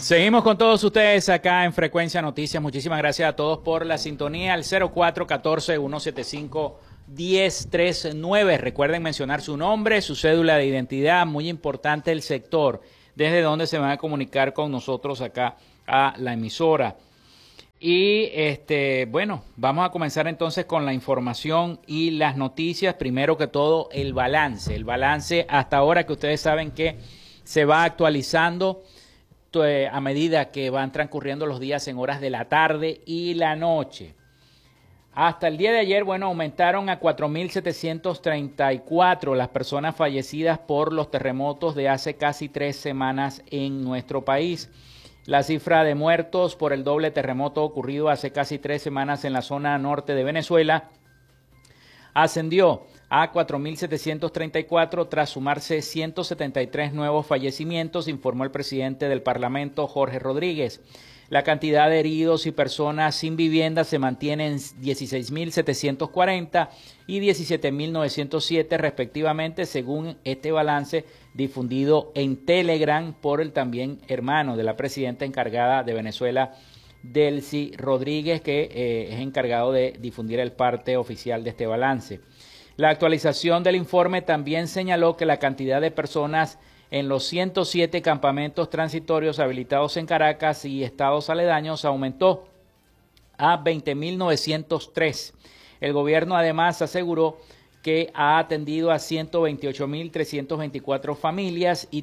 Seguimos con todos ustedes acá en Frecuencia Noticias. Muchísimas gracias a todos por la sintonía al 0414-175-1039. Recuerden mencionar su nombre, su cédula de identidad, muy importante el sector, desde donde se van a comunicar con nosotros acá a la emisora. Y bueno, vamos a comenzar entonces con la información y las noticias. Primero que todo, el balance. El balance hasta ahora, que ustedes saben que se va actualizando a medida que van transcurriendo los días en horas de la tarde y la noche. Hasta el día de ayer, bueno, aumentaron a 4.734 las personas fallecidas por los terremotos de hace casi 3 semanas en nuestro país. La cifra de muertos por el doble terremoto ocurrido hace casi 3 semanas en la zona norte de Venezuela ascendió a 4.734 tras sumarse 173 nuevos fallecimientos, informó el presidente del Parlamento, Jorge Rodríguez. La cantidad de heridos y personas sin vivienda se mantiene en 16.740 y 17.907 respectivamente, según este balance difundido en Telegram por el también hermano de la presidenta encargada de Venezuela, Delcy Rodríguez, que es encargado de difundir el parte oficial de este balance. La actualización del informe también señaló que la cantidad de personas en los 107 campamentos transitorios habilitados en Caracas y estados aledaños aumentó a 20.903. El gobierno además aseguró que ha atendido a 128.324 familias y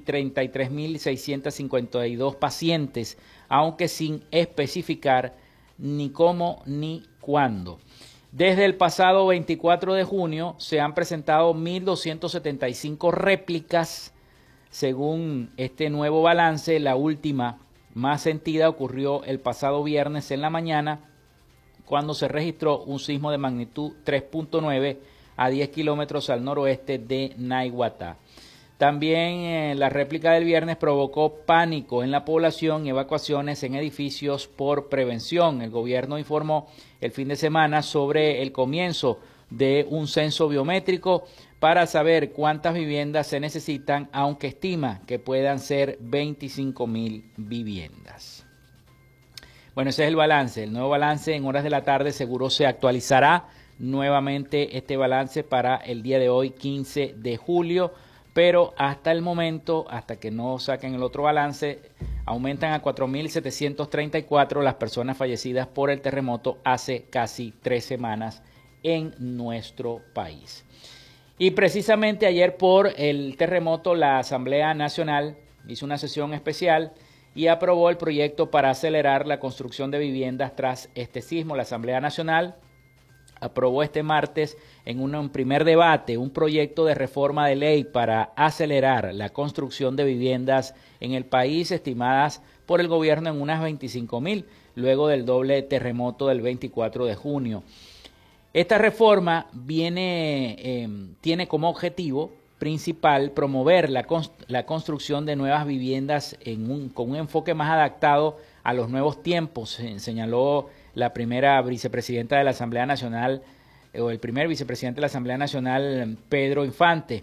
33.652 pacientes, aunque sin especificar ni cómo ni cuándo. Desde el pasado 24 de junio se han presentado 1.275 réplicas. Según este nuevo balance, la última más sentida ocurrió el pasado viernes en la mañana, cuando se registró un sismo de magnitud 3.9 a 10 kilómetros al noroeste de Naiguatá. También la réplica del viernes provocó pánico en la población y evacuaciones en edificios por prevención. El gobierno informó el fin de semana sobre el comienzo de un censo biométrico para saber cuántas viviendas se necesitan, aunque estima que puedan ser 25.000 viviendas. Bueno, ese es el balance. El nuevo balance en horas de la tarde seguro se actualizará nuevamente este balance para el día de hoy, 15 de julio. Pero hasta el momento, hasta que no saquen el otro balance, aumentan a 4.734 las personas fallecidas por el terremoto hace casi 3 semanas en nuestro país. Y precisamente ayer por el terremoto, la Asamblea Nacional hizo una sesión especial y aprobó el proyecto para acelerar la construcción de viviendas tras este sismo. La Asamblea Nacional aprobó este martes en un primer debate un proyecto de reforma de ley para acelerar la construcción de viviendas en el país, estimadas por el gobierno en unas 25.000, luego del doble terremoto del 24 de junio. Esta reforma tiene como objetivo principal promover la construcción de nuevas viviendas con un enfoque más adaptado a los nuevos tiempos, señaló la primera vicepresidenta de la Asamblea Nacional, o el primer vicepresidente de la Asamblea Nacional, Pedro Infante,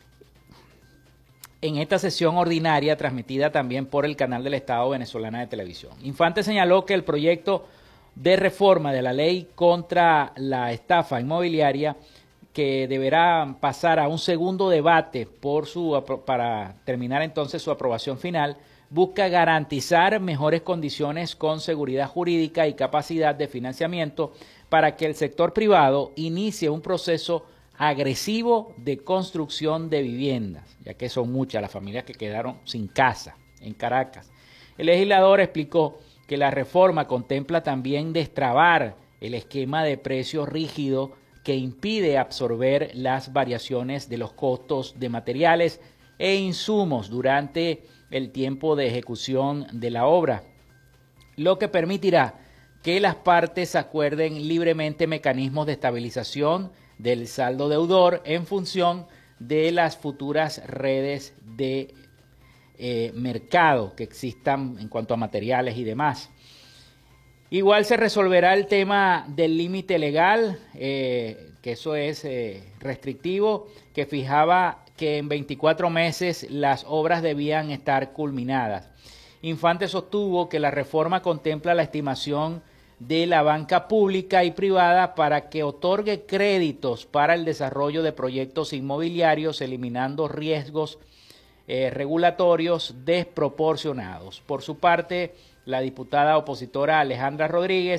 en esta sesión ordinaria transmitida también por el canal del Estado Venezolana de Televisión. Infante señaló que el proyecto de reforma de la ley contra la estafa inmobiliaria, que deberá pasar a un segundo debate para terminar entonces su aprobación final, busca garantizar mejores condiciones con seguridad jurídica y capacidad de financiamiento para que el sector privado inicie un proceso agresivo de construcción de viviendas, ya que son muchas las familias que quedaron sin casa en Caracas. El legislador explicó que la reforma contempla también destrabar el esquema de precios rígido que impide absorber las variaciones de los costos de materiales e insumos durante el tiempo de ejecución de la obra, lo que permitirá que las partes acuerden libremente mecanismos de estabilización del saldo deudor en función de las futuras redes de mercado que existan en cuanto a materiales y demás. Igual se resolverá el tema del límite legal, que eso es restrictivo, que fijaba que en 24 meses las obras debían estar culminadas. Infante sostuvo que la reforma contempla la estimación de la banca pública y privada para que otorgue créditos para el desarrollo de proyectos inmobiliarios, eliminando riesgos regulatorios desproporcionados. Por su parte, la diputada opositora Alejandra Rodríguez